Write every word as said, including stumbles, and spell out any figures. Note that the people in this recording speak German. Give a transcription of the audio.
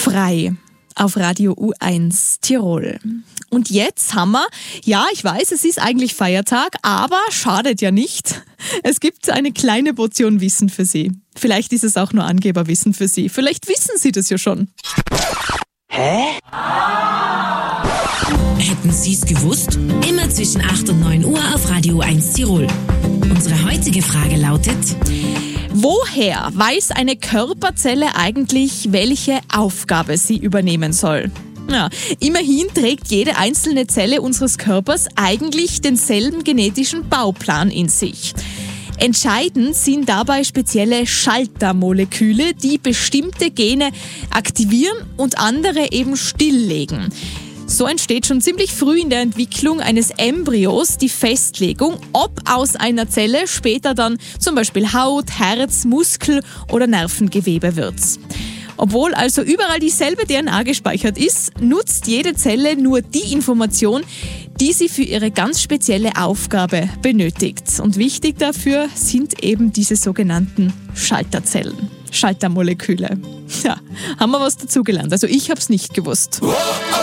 Frei auf Radio U eins Tirol. Und jetzt haben wir, ja, ich weiß, es ist eigentlich Feiertag, aber schadet ja nicht. Es gibt eine kleine Portion Wissen für Sie. Vielleicht ist es auch nur Angeberwissen für Sie. Vielleicht wissen Sie das ja schon. Hä? Hätten Sie es gewusst? Immer zwischen acht und neun Uhr auf Radio U eins Tirol. Unsere heutige Frage lautet: Woher weiß eine Körperzelle eigentlich, welche Aufgabe sie übernehmen soll? Ja, immerhin trägt jede einzelne Zelle unseres Körpers eigentlich denselben genetischen Bauplan in sich. Entscheidend sind dabei spezielle Schaltermoleküle, die bestimmte Gene aktivieren und andere eben stilllegen. So entsteht schon ziemlich früh in der Entwicklung eines Embryos die Festlegung, ob aus einer Zelle später dann zum Beispiel Haut, Herz, Muskel oder Nervengewebe wird. Obwohl also überall dieselbe D N A gespeichert ist, nutzt jede Zelle nur die Information, die sie für ihre ganz spezielle Aufgabe benötigt. Und wichtig dafür sind eben diese sogenannten Schalterzellen, Schaltermoleküle. Ja, haben wir was dazugelernt. Also ich habe es nicht gewusst.